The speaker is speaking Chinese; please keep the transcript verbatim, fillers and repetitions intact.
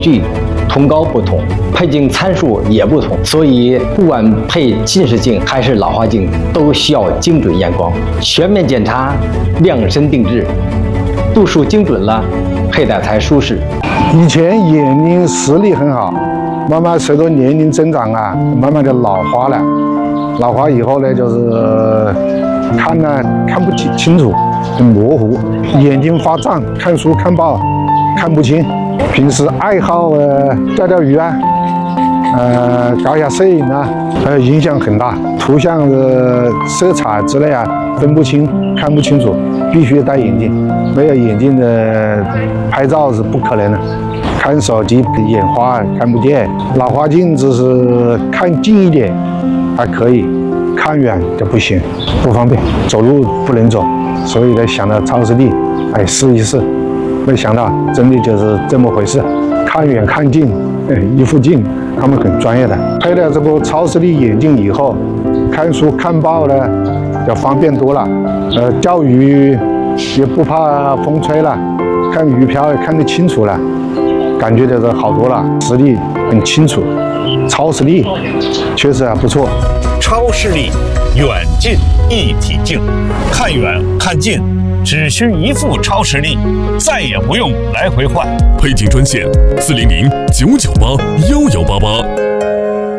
距同高不同，配镜参数也不同，所以不管配近视镜还是老花镜，都需要精准验光，全面检查，量身定制，度数精准了，佩戴才舒适。 以前眼睛视力很好，慢慢随着年龄增长啊，慢慢的老花了。老花以后呢，就是看呢看不清清楚，很模糊，眼睛发胀，看书看报看不清。平时爱好呃钓钓鱼啊，呃搞一下摄影啊，呃影响很大。图像的色彩之类啊分不清，看不清楚，必须戴眼镜。没有眼镜的拍照是不可能的。看手机眼花看不见，老花镜只是看近一点还可以，看远就不行，不方便，走路不能走。所以呢，想到超视力，哎，试一试。没想到真的就是这么回事，看远看近，一副镜，他们很专业的。配了这个超视力眼镜以后，看书看报呢要方便多了，呃，钓鱼也不怕风吹了，看鱼漂也看得清楚了，感觉就是好多了，视力很清楚。超视力确实还不错。 超视力远近一体镜，看远看近。只需一副超视力，再也不用来回换。 配镜专线：四零零九九八幺幺八八。